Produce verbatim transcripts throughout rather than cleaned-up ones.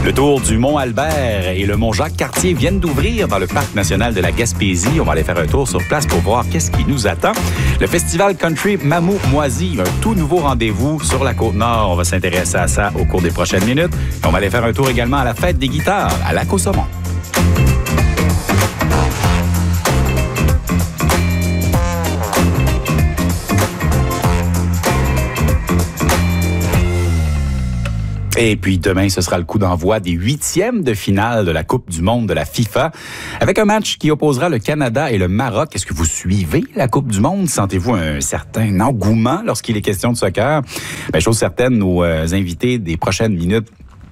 Le tour du Mont-Albert et le Mont-Jacques-Cartier viennent d'ouvrir dans le Parc national de la Gaspésie. On va aller faire un tour sur place pour voir qu'est-ce qui nous attend. Le festival country Mamou-Moisy, un tout nouveau rendez-vous sur la Côte-Nord. On va s'intéresser à ça au cours des prochaines minutes. Et on va aller faire un tour également à la fête des guitares à Lac-au-Saumon. Et puis demain, ce sera le coup d'envoi des huitièmes de finale de la Coupe du monde de la FIFA, avec un match qui opposera le Canada et le Maroc. Est-ce que vous suivez la Coupe du monde? Sentez-vous un certain engouement lorsqu'il est question de soccer? Bien, chose certaine, nos euh, invités des prochaines minutes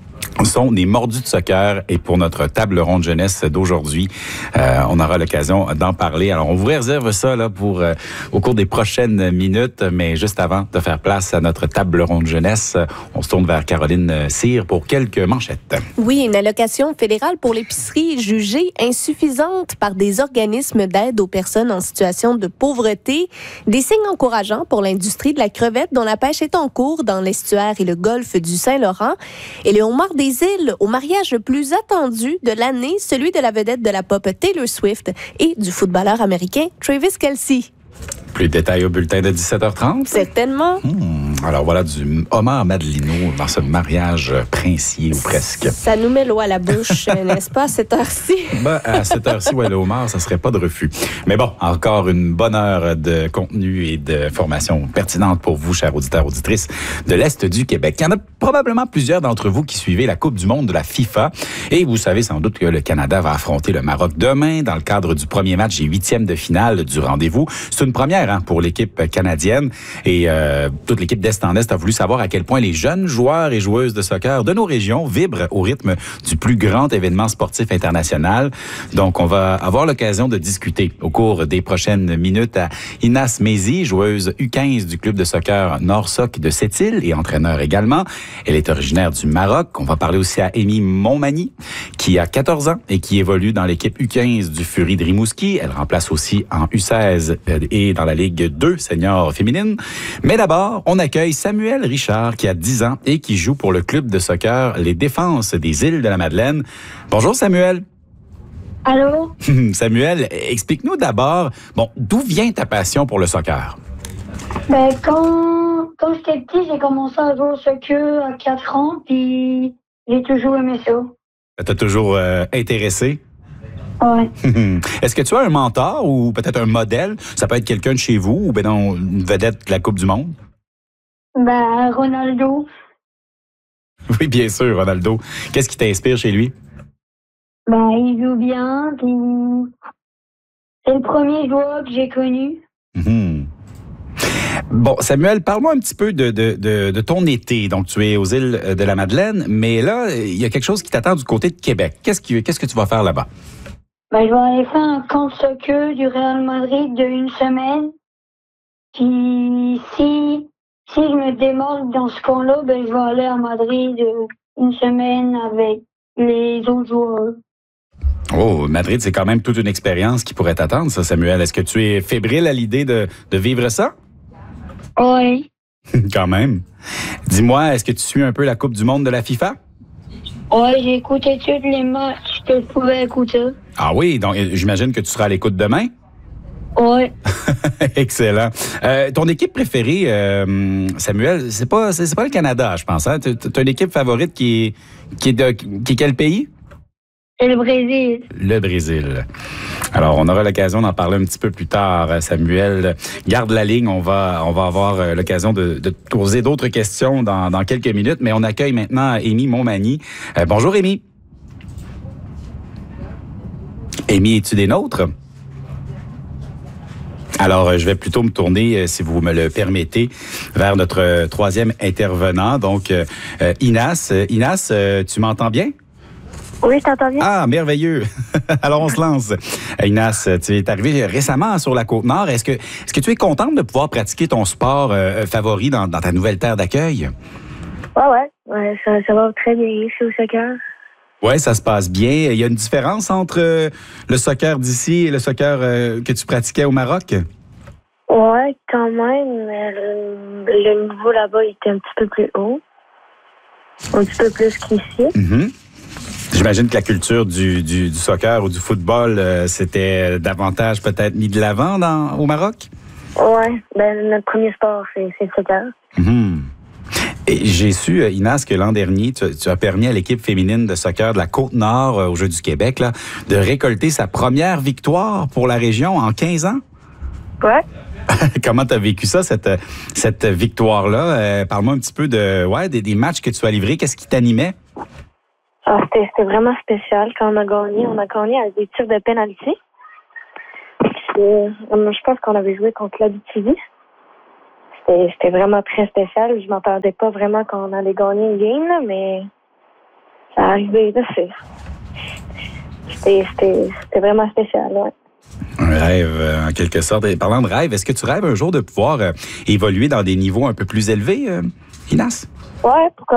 sont des mordus de soccer, et pour notre table ronde jeunesse d'aujourd'hui, euh, on aura l'occasion d'en parler. Alors, on vous réserve ça là pour euh, au cours des prochaines minutes, mais juste avant de faire place à notre table ronde jeunesse, on se tourne vers Caroline Cyr pour quelques manchettes. Oui, une allocation fédérale pour l'épicerie jugée insuffisante par des organismes d'aide aux personnes en situation de pauvreté. Des signes encourageants pour l'industrie de la crevette dont la pêche est en cours dans l'estuaire et le golfe du Saint-Laurent. Et le homard des îles au mariage le plus attendu de l'année, celui de la vedette de la pop Taylor Swift et du footballeur américain Travis Kelce. Plus de détails au bulletin de dix-sept heures trente. Certainement. Mmh, alors voilà du homard Madelino dans ce mariage princier ou presque. Ça nous met l'eau à la bouche, n'est-ce pas, à cette heure-ci? Ben, à cette heure-ci, ouais, le homard, ça serait pas de refus. Mais bon, encore une bonne heure de contenu et de formation pertinente pour vous, chers auditeurs, auditrices de l'Est du Québec. Il y en a probablement plusieurs d'entre vous qui suivez la Coupe du monde de la FIFA. Et vous savez sans doute que le Canada va affronter le Maroc demain dans le cadre du premier match et huitième de finale du rendez-vous. C'est une première hein, pour l'équipe canadienne. Et euh, toute l'équipe d'Est en Est a voulu savoir à quel point les jeunes joueurs et joueuses de soccer de nos régions vibrent au rythme du plus grand événement sportif international. Donc, on va avoir l'occasion de discuter au cours des prochaines minutes à Inas Mezi, joueuse U quinze du club de soccer Nord-Soc de Sept-Îles et entraîneur également. Elle est originaire du Maroc. On va parler aussi à Amy Montmagny, qui a quatorze ans et qui évolue dans l'équipe U quinze du Fury de Rimouski. Elle remplace aussi en U seize et dans la Ligue deux senior féminine. Mais d'abord, on accueille Samuel Richard, qui a dix ans et qui joue pour le club de soccer Les Défenses des Îles de la Madeleine. Bonjour Samuel. Allô? Samuel, explique-nous d'abord, bon, d'où vient ta passion pour le soccer? Ben, quand, quand j'étais petit, j'ai commencé à jouer au soccer à quatre ans, puis j'ai toujours aimé ça. Ça t'a toujours euh, intéressé? Ouais. Est-ce que tu as un mentor ou peut-être un modèle? Ça peut être quelqu'un de chez vous ou ben non, une vedette de la Coupe du monde? Ben, Ronaldo. Oui, bien sûr, Ronaldo. Qu'est-ce qui t'inspire chez lui? Ben, il joue bien, puis c'est le premier joueur que j'ai connu. Mm-hmm. Bon, Samuel, parle-moi un petit peu de, de, de, de ton été. Donc, tu es aux îles de la Madeleine, mais là, il y a quelque chose qui t'attend du côté de Québec. Qu'est-ce, qui, qu'est-ce que tu vas faire là-bas? Ben, je vais aller faire un camp de soccer du Real Madrid de une semaine. Puis, si, si je me démarque dans ce camp-là, ben, je vais aller à Madrid une semaine avec les autres joueurs. Oh, Madrid, c'est quand même toute une expérience qui pourrait t'attendre, ça, Samuel. Est-ce que tu es fébrile à l'idée de, de vivre ça? Oui. Quand même. Dis-moi, est-ce que tu suis un peu la Coupe du monde de la FIFA? Oui, j'ai écouté tous les matchs que je pouvais écouter. Ah oui, donc j'imagine que tu seras à l'écoute demain? Oui. Excellent. Euh, ton équipe préférée, euh, Samuel, c'est pas, c'est, c'est pas le Canada, je pense. Hein? Tu as une équipe favorite qui est, qui est de qui est quel pays? Et le Brésil. Le Brésil. Alors, on aura l'occasion d'en parler un petit peu plus tard, Samuel. Garde la ligne, on va, on va avoir l'occasion de, de te poser d'autres questions dans, dans quelques minutes, mais on accueille maintenant Amy Montmagny. Euh, bonjour, Amy. Amy, es-tu des nôtres? Alors, je vais plutôt me tourner, si vous me le permettez, vers notre troisième intervenant, donc euh, Inas. Inas, tu m'entends bien? Oui, je t'entends bien. Ah, merveilleux. Alors, on se lance. Inas, tu es arrivé récemment sur la Côte-Nord. Est-ce que, est-ce que tu es contente de pouvoir pratiquer ton sport euh, favori dans, dans ta nouvelle terre d'accueil? Ouais, ouais. ouais ça, ça va très bien ici au soccer. Oui, ça se passe bien. Il y a une différence entre euh, le soccer d'ici et le soccer euh, que tu pratiquais au Maroc? Ouais, quand même. Le, le niveau là-bas était un petit peu plus haut. Un petit peu plus qu'ici. Mm-hmm. J'imagine que la culture du, du, du soccer ou du football, euh, c'était davantage peut-être mis de l'avant dans, au Maroc? Oui, ben, notre premier sport, c'est, c'est le soccer. Mmh. Et j'ai su, Inas, que l'an dernier, tu, tu as permis à l'équipe féminine de soccer de la Côte-Nord, euh, aux Jeux du Québec, là, de récolter sa première victoire pour la région en quinze ans. Ouais. Comment tu as vécu ça, cette, cette victoire-là? Euh, parle-moi un petit peu de, ouais, des, des matchs que tu as livrés. Qu'est-ce qui t'animait? Ah, c'était, c'était vraiment spécial. Quand on a gagné, on a gagné avec des tirs de pénalty. Je pense qu'on avait joué contre l'Abitibi. C'était, c'était vraiment très spécial. Je m'attendais pas vraiment qu'on allait gagner une game, là, mais ça arrivait. Là, c'est... C'était, c'était, c'était vraiment spécial, ouais. Un rêve, euh, en quelque sorte. Et parlant de rêve, est-ce que tu rêves un jour de pouvoir euh, évoluer dans des niveaux un peu plus élevés, euh, Inas? Ouais, pourquoi